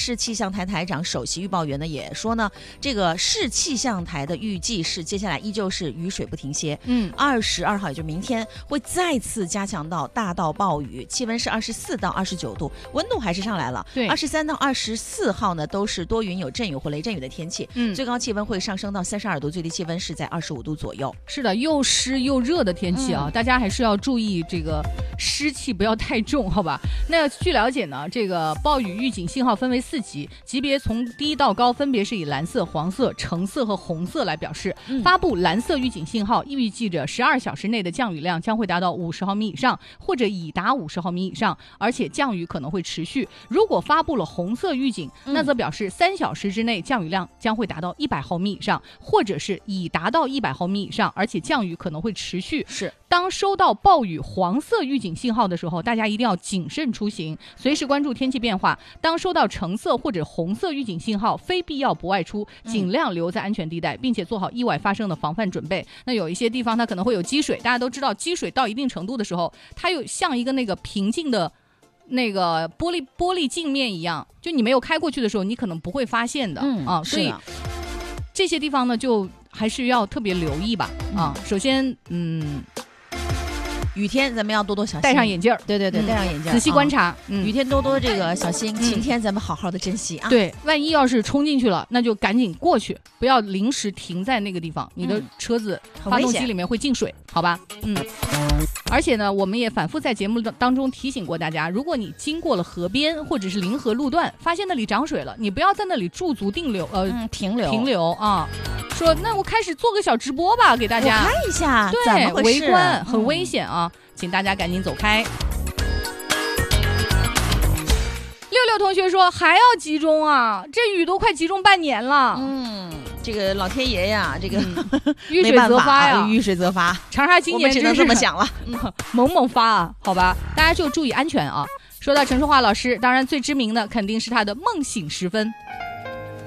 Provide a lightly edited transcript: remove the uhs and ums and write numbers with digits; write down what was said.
市气象台台长首席预报员呢也说呢，这个市气象台的预计是接下来依旧是雨水不停歇。22号也就是明天会再次加强到大到暴雨，气温是24到29度，温度还是上来了。 对 ，23到24号呢都是多云有阵雨或雷阵雨的天气。最高气温会上升到32度，最低气温是在25度左右。 是的，又湿又热的天气啊，大家还是要注意这个湿气不要太重，好吧？那据了解呢，这个暴雨预警信号分为4级，级别从低到高分别是以蓝色、黄色、橙色和红色来表示。发布蓝色预警信号预计着12小时内的降雨量将会达到50毫米以上，或者已达50毫米以上，而且降雨可能会持续。如果发布了红色预警，那则表示3小时之内降雨量将会达到100毫米以上，或者是已达到100毫米以上，而且降雨可能会持续。 是， 当收到暴雨黄色预警信号的时候，大家一定要谨慎出行，随时关注天气变化。当收到橙色或者红色预警信号，非必要不外出，尽量留在安全地带，并且做好意外发生的防范准备。那有一些地方它可能会有积水，大家都知道积水到一定程度的时候，它有像一个那个平静的那个玻璃镜面一样，就你没有开过去的时候，你可能不会发现的。所以这些地方呢，就还是要特别留意吧。首先， 雨天咱们要多多小心， 戴上眼镜儿。 对，戴上眼镜， 仔细观察。 雨天多多这个小心，晴天咱们好好的珍惜啊。 对，万一要是冲进去了，那就赶紧过去，不要临时停在那个地方，你的车子发动机里面会进水，好吧？而且呢，我们也反复在节目当中提醒过大家，如果你经过了河边或者是临河路段，发现那里涨水了，你不要在那里驻足停留啊。说那我开始做个小直播吧，给大家看一下， 对，围观很危险啊，请大家赶紧走开。六六同学说还要集中啊，这雨都快集中半年了。 这个老天爷呀，这个遇水则发呀， 遇水则发。 长沙今年只能这么想了， 猛发啊，好吧，大家就注意安全啊。说到陈淑桦老师，当然最知名的肯定是他的《梦醒时分》。